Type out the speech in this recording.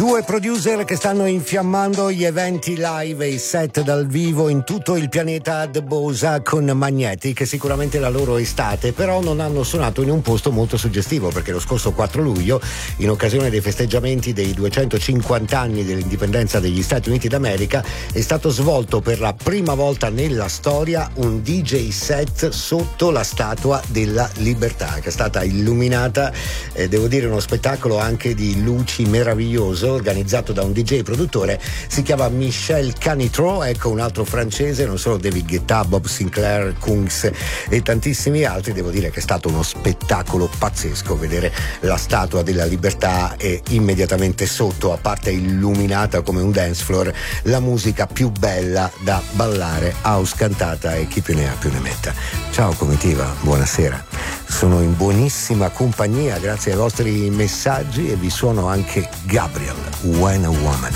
Due producer che stanno infiammando gli eventi live e i set dal vivo in tutto il pianeta ad Bosa con Magnetic, sicuramente la loro estate, però non hanno suonato in un posto molto suggestivo, perché lo scorso 4 luglio, in occasione dei festeggiamenti dei 250 anni dell'indipendenza degli Stati Uniti d'America, è stato svolto per la prima volta nella storia un DJ set sotto la Statua della Libertà, che è stata illuminata, devo dire uno spettacolo anche di luci meraviglioso, organizzato da un DJ produttore, si chiama Michel Canitrot, ecco un altro francese, non solo David Guetta, Bob Sinclair, Kungs e tantissimi altri. Devo dire che è stato uno spettacolo pazzesco vedere la Statua della Libertà e immediatamente sotto, a parte illuminata come un dance floor, la musica più bella da ballare, house cantata e chi più ne ha più ne metta. Ciao comitiva, buonasera, sono in buonissima compagnia grazie ai vostri messaggi e vi suono anche Gabriel, When a Woman.